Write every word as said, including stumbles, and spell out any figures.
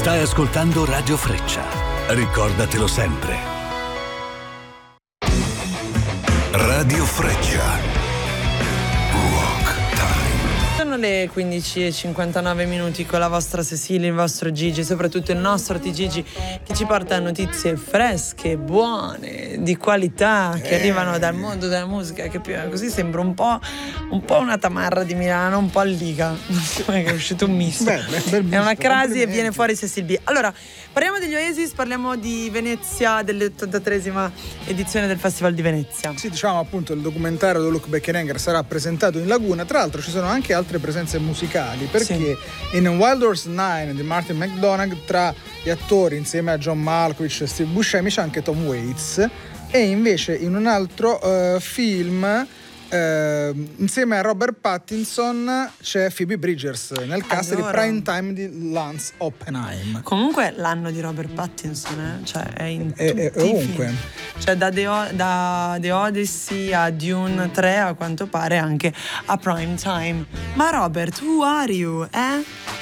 Stai ascoltando Radio Freccia. Ricordatelo sempre. Radio Freccia. Sono le quindici e cinquantanove minuti con la vostra Cecilia, il vostro Gigi, soprattutto il nostro T Gigi, che ci porta notizie fresche, buone, di qualità, che eh. arrivano dal mondo della musica, che più così sembra un po', un po' una tamarra di Milano, un po' Liga. È uscito un misto. Beh, beh, è una crasi e viene fuori Cecilia B. Allora, parliamo degli Oasis, parliamo di Venezia, dell'ottantatreesima edizione del Festival di Venezia. Sì, diciamo appunto il documentario The Look Back in Anger sarà presentato in Laguna. Tra l'altro ci sono anche altre presenze musicali, perché sì. in Wild Horse nove di Martin McDonagh, tra gli attori insieme a John Malkovich e Steve Buscemi c'è anche Tom Waits, e invece in un altro uh, film Uh, insieme a Robert Pattinson c'è Phoebe Bridgers nel cast Adoro. di Prime Time di Lance Oppenheim. Comunque l'anno di Robert Pattinson eh? Cioè è in è, tutti è ovunque, cioè da The, o- da The Odyssey a Dune tre, a quanto pare anche a Prime Time. Ma Robert, who are you? Eh?